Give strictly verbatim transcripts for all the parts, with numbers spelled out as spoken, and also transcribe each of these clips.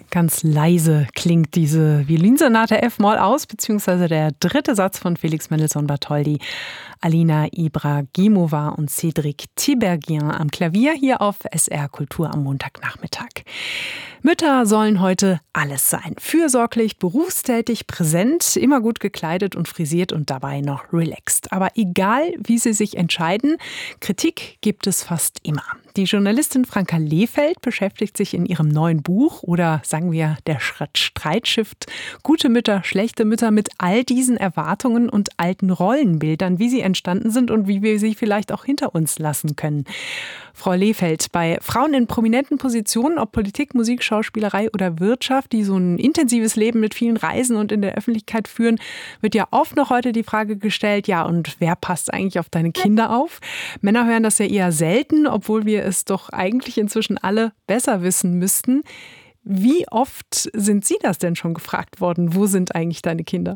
Ganz leise klingt diese Violinsonate F-Moll aus, beziehungsweise der dritte Satz von Felix Mendelssohn Bartholdy. Alina Ibragimova und Cédric Tiberghien am Klavier hier auf S R Kultur am Montagnachmittag. Mütter sollen heute alles sein. Fürsorglich, berufstätig, präsent, immer gut gekleidet und frisiert und dabei noch relaxed. Aber egal, wie sie sich entscheiden, Kritik gibt es fast immer. Die Journalistin Franka Lehfeldt beschäftigt sich in ihrem neuen Buch oder sagen wir der Streitschiff Gute Mütter, schlechte Mütter mit all diesen Erwartungen und alten Rollenbildern, wie sie entstanden sind und wie wir sie vielleicht auch hinter uns lassen können. Frau Lehfeldt, bei Frauen in prominenten Positionen, ob Politik, Musik, Schauspielerei oder Wirtschaft, die so ein intensives Leben mit vielen Reisen und in der Öffentlichkeit führen, wird ja oft noch heute die Frage gestellt, ja, und wer passt eigentlich auf deine Kinder auf? Männer hören das ja eher selten, obwohl wir es doch eigentlich inzwischen alle besser wissen müssten. Wie oft sind Sie das denn schon gefragt worden? Wo sind eigentlich deine Kinder?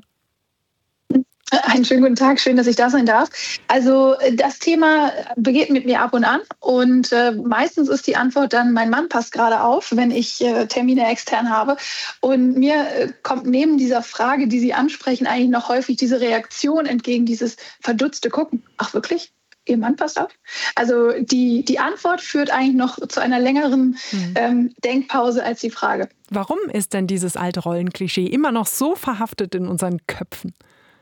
Einen schönen guten Tag, schön, dass ich da sein darf. Also das Thema begeht mit mir ab und an und äh, meistens ist die Antwort dann, mein Mann passt gerade auf, wenn ich äh, Termine extern habe. Und mir äh, kommt neben dieser Frage, die Sie ansprechen, eigentlich noch häufig diese Reaktion entgegen, dieses verdutzte Gucken. Ach wirklich? Ihr Mann passt auf? Also die, die Antwort führt eigentlich noch zu einer längeren mhm. ähm, Denkpause als die Frage. Warum ist denn dieses alte Rollenklischee immer noch so verhaftet in unseren Köpfen?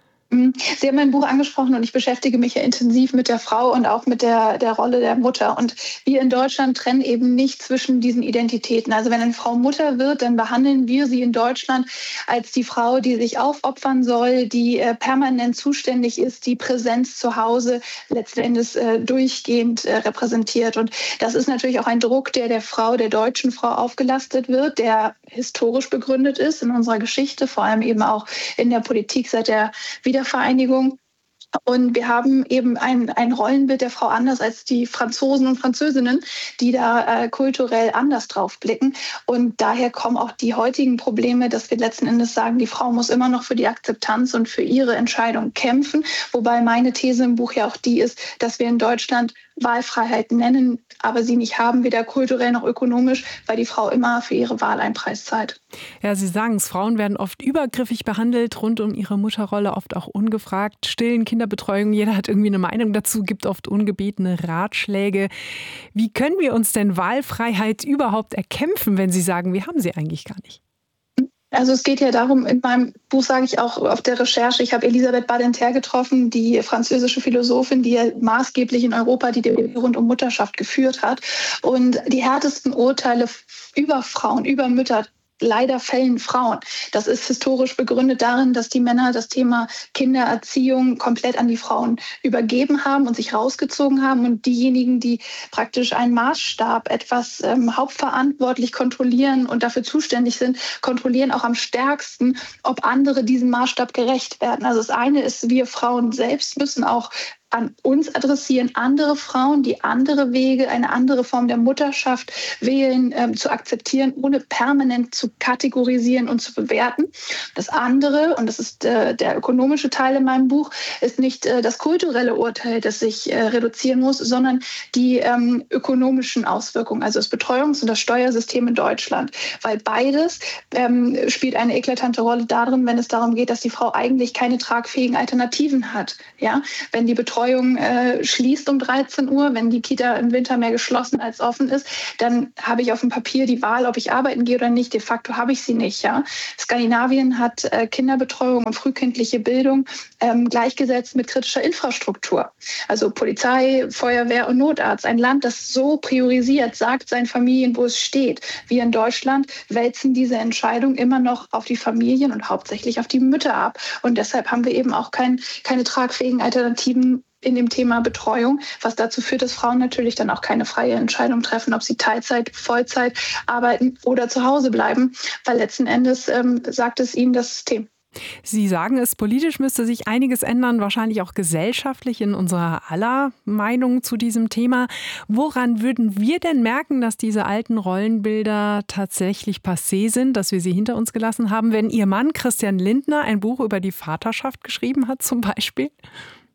Sie haben mein Buch angesprochen und ich beschäftige mich ja intensiv mit der Frau und auch mit der, der Rolle der Mutter. Und wir in Deutschland trennen eben nicht zwischen diesen Identitäten. Also wenn eine Frau Mutter wird, dann behandeln wir sie in Deutschland als die Frau, die sich aufopfern soll, die äh, permanent zuständig ist, die Präsenz zu Hause letzten Endes äh, durchgehend äh, repräsentiert. Und das ist natürlich auch ein Druck, der der Frau, der deutschen Frau aufgelastet wird, der historisch begründet ist in unserer Geschichte, vor allem eben auch in der Politik seit der Wiedervereinigung. Vereinigung. Und wir haben eben ein, ein Rollenbild der Frau anders als die Franzosen und Französinnen, die da äh, kulturell anders drauf blicken. Und daher kommen auch die heutigen Probleme, dass wir letzten Endes sagen, die Frau muss immer noch für die Akzeptanz und für ihre Entscheidung kämpfen. Wobei meine These im Buch ja auch die ist, dass wir in Deutschland Wahlfreiheit nennen, aber sie nicht haben, weder kulturell noch ökonomisch, weil die Frau immer für ihre Wahl einen Preis zahlt. Ja, Sie sagen es, Frauen werden oft übergriffig behandelt, rund um ihre Mutterrolle, oft auch ungefragt. Stillen, Kinderbetreuung, jeder hat irgendwie eine Meinung dazu, gibt oft ungebetene Ratschläge. Wie können wir uns denn Wahlfreiheit überhaupt erkämpfen, wenn Sie sagen, wir haben sie eigentlich gar nicht? Also es geht ja darum, in meinem Buch sage ich auch auf der Recherche, ich habe Elisabeth Badinter getroffen, die französische Philosophin, die ja maßgeblich in Europa die Debatte rund um Mutterschaft geführt hat. Und die härtesten Urteile über Frauen, über Mütter, leider fällen Frauen. Das ist historisch begründet darin, dass die Männer das Thema Kindererziehung komplett an die Frauen übergeben haben und sich rausgezogen haben. Und diejenigen, die praktisch einen Maßstab etwas ähm, hauptverantwortlich kontrollieren und dafür zuständig sind, kontrollieren auch am stärksten, ob andere diesem Maßstab gerecht werden. Also das eine ist, wir Frauen selbst müssen auch an uns adressieren, andere Frauen, die andere Wege, eine andere Form der Mutterschaft wählen, ähm, zu akzeptieren, ohne permanent zu kategorisieren und zu bewerten. Das andere, und das ist äh, der ökonomische Teil in meinem Buch, ist nicht äh, das kulturelle Urteil, das sich äh, reduzieren muss, sondern die ähm, ökonomischen Auswirkungen, also das Betreuungs- und das Steuersystem in Deutschland. Weil beides ähm, spielt eine eklatante Rolle darin, wenn es darum geht, dass die Frau eigentlich keine tragfähigen Alternativen hat. Ja? Wenn die Betreuung Äh, schließt um dreizehn Uhr, wenn die Kita im Winter mehr geschlossen als offen ist, dann habe ich auf dem Papier die Wahl, ob ich arbeiten gehe oder nicht. De facto habe ich sie nicht. Ja? Skandinavien hat äh, Kinderbetreuung und frühkindliche Bildung ähm, gleichgesetzt mit kritischer Infrastruktur. Also Polizei, Feuerwehr und Notarzt. Ein Land, das so priorisiert, sagt seinen Familien, wo es steht. Wir in Deutschland wälzen diese Entscheidung immer noch auf die Familien und hauptsächlich auf die Mütter ab. Und deshalb haben wir eben auch kein, keine tragfähigen Alternativen in dem Thema Betreuung, was dazu führt, dass Frauen natürlich dann auch keine freie Entscheidung treffen, ob sie Teilzeit, Vollzeit arbeiten oder zu Hause bleiben, weil letzten Endes ähm, sagt es ihnen das System. Sie sagen es, politisch müsste sich einiges ändern, wahrscheinlich auch gesellschaftlich in unserer aller Meinung zu diesem Thema. Woran würden wir denn merken, dass diese alten Rollenbilder tatsächlich passé sind, dass wir sie hinter uns gelassen haben, wenn Ihr Mann Christian Lindner ein Buch über die Vaterschaft geschrieben hat zum Beispiel?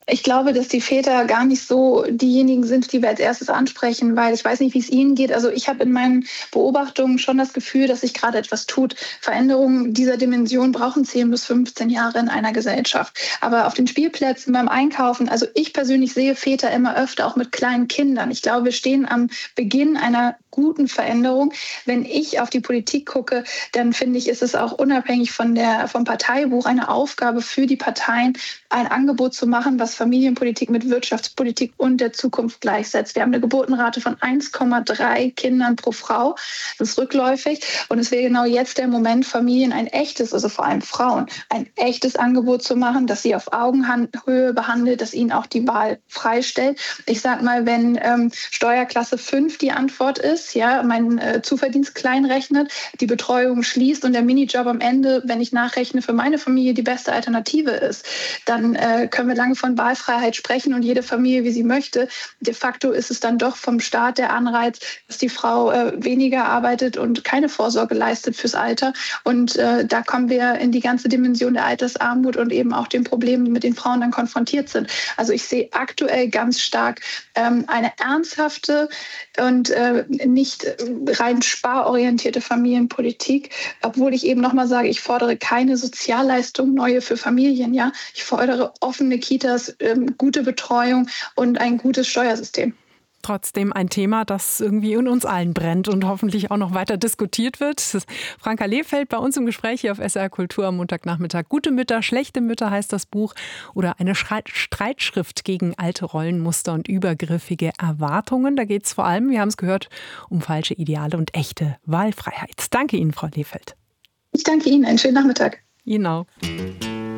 Ich glaube, dass die Väter gar nicht so diejenigen sind, die wir als erstes ansprechen, weil ich weiß nicht, wie es ihnen geht. Also ich habe in meinen Beobachtungen schon das Gefühl, dass sich gerade etwas tut. Veränderungen dieser Dimension brauchen zehn bis fünfzehn Jahre in einer Gesellschaft. Aber auf den Spielplätzen, beim Einkaufen, also ich persönlich sehe Väter immer öfter auch mit kleinen Kindern. Ich glaube, wir stehen am Beginn einer guten Veränderung. Wenn ich auf die Politik gucke, dann finde ich, ist es auch unabhängig von der, vom Parteibuch eine Aufgabe für die Parteien, ein Angebot zu machen, was Familienpolitik mit Wirtschaftspolitik und der Zukunft gleichsetzt. Wir haben eine Geburtenrate von eins Komma drei Kindern pro Frau. Das ist rückläufig. Und es wäre genau jetzt der Moment, Familien ein echtes, also vor allem Frauen, ein echtes Angebot zu machen, das sie auf Augenhöhe behandelt, das ihnen auch die Wahl freistellt. Ich sage mal, wenn ähm, Steuerklasse fünf die Antwort ist, ja, mein äh, Zuverdienst kleinrechnet, die Betreuung schließt und der Minijob am Ende, wenn ich nachrechne, für meine Familie die beste Alternative ist, dann äh, können wir lange von Wahlfreiheit sprechen und jede Familie, wie sie möchte. De facto ist es dann doch vom Staat der Anreiz, dass die Frau äh, weniger arbeitet und keine Vorsorge leistet fürs Alter. Und äh, da kommen wir in die ganze Dimension der Altersarmut und eben auch den Problemen, mit denen Frauen dann konfrontiert sind. Also ich sehe aktuell ganz stark ähm, eine ernsthafte und äh, nicht rein sparorientierte Familienpolitik, obwohl ich eben nochmal sage, ich fordere keine Sozialleistung neue für Familien. Ja, ich fordere offene Kitas, ähm, gute Betreuung und ein gutes Steuersystem. Trotzdem ein Thema, das irgendwie in uns allen brennt und hoffentlich auch noch weiter diskutiert wird. Franka Lehfeldt bei uns im Gespräch hier auf S R Kultur am Montagnachmittag. Gute Mütter, schlechte Mütter heißt das Buch oder eine Streitschrift gegen alte Rollenmuster und übergriffige Erwartungen. Da geht es vor allem, wir haben es gehört, um falsche Ideale und echte Wahlfreiheit. Danke Ihnen, Frau Lehfeldt. Ich danke Ihnen. Einen schönen Nachmittag. Ihnen auch.